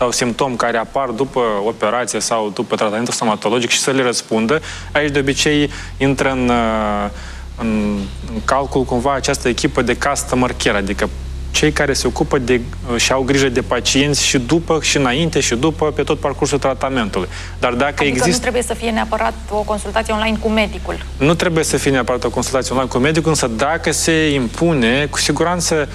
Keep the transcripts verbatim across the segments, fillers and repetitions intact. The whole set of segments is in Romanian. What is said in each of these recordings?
sau simptomi care apar după operație sau după tratamentul stomatologic și să le răspundă. Aici de obicei intră în, în, în calcul cumva această echipă de customer care, adică cei care se ocupă de, și au grijă de pacienți și după, și înainte, și după, pe tot parcursul tratamentului. Dar dacă adică există... nu trebuie să fie neapărat o consultație online cu medicul. Nu trebuie să fie neapărat o consultație online cu medicul, însă dacă se impune, cu siguranță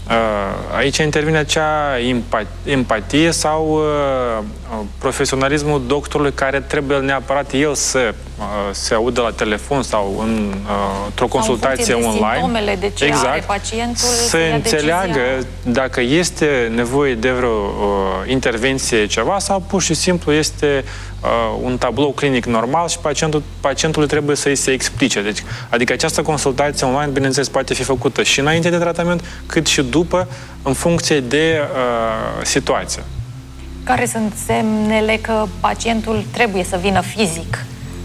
aici intervine acea empatie sau profesionalismul doctorului care trebuie neapărat el să se audă la telefon sau în, într-o consultație online. online. Simptomele, de ce exact, are pacientul, să înțeleagă decizia. Dacă este nevoie de vreo uh, intervenție ceva sau pur și simplu este uh, un tablou clinic normal și pacientul, pacientului trebuie să îi se explice. Deci, adică această consultație online, bineînțeles, poate fi făcută și înainte de tratament, cât și după, în funcție de uh, situație. Care sunt semnele că pacientul trebuie să vină fizic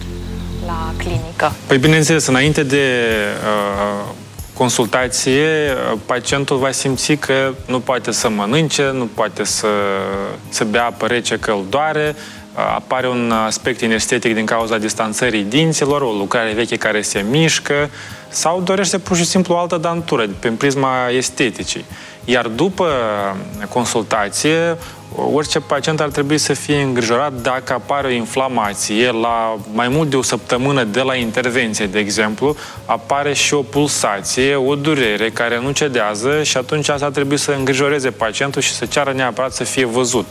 la clinică? Păi, bineînțeles, înainte de uh, consultație, pacientul va simți că nu poate să mănânce, nu poate să, să bea apă rece că îl doare, apare un aspect inestetic din cauza distanțării dinților, o lucrare veche care se mișcă sau dorește pur și simplu o altă dantură, prin prisma esteticii. Iar după consultație, orice pacient ar trebui să fie îngrijorat dacă apare o inflamație la mai mult de o săptămână de la intervenție, de exemplu, apare și o pulsație, o durere care nu cedează și atunci asta ar trebui să îngrijoreze pacientul și să ceară neapărat să fie văzut.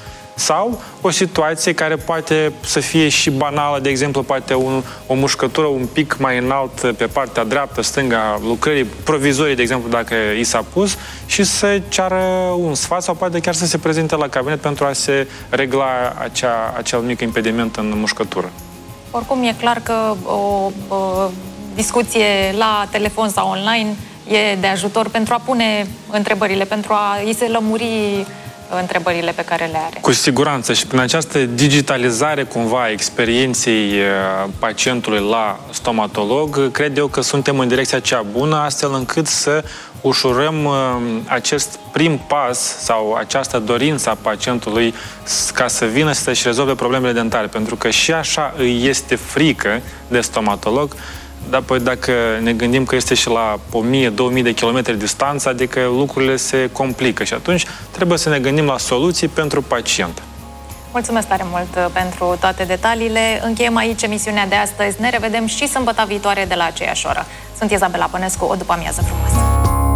Sau o situație care poate să fie și banală, de exemplu, poate un, o mușcătură un pic mai înalt pe partea dreaptă, stânga lucrării provizorii, de exemplu, dacă i s-a pus, și să ceară un sfat sau poate chiar să se prezinte la cabinet pentru a se regla acea, acel mic impediment în mușcătură. Oricum, e clar că o, o discuție la telefon sau online e de ajutor pentru a pune întrebările, pentru a îi se lămuri întrebările pe care le are. Cu siguranță și prin această digitalizare cumva a experienței pacientului la stomatolog, cred eu că suntem în direcția cea bună, astfel încât să ușurăm acest prim pas sau această dorință a pacientului ca să vină să-și rezolve problemele dentare, pentru că și așa îi este frică de stomatolog. Dar apoi dacă ne gândim că este și la o mie două mii de kilometri distanță, adică lucrurile se complică și atunci trebuie să ne gândim la soluții pentru pacient. Mulțumesc tare mult pentru toate detaliile. Încheiem aici emisiunea de astăzi. Ne revedem și sâmbătă viitoare de la aceeași oră. Sunt Izabela Pănescu, o după amiază frumoasă!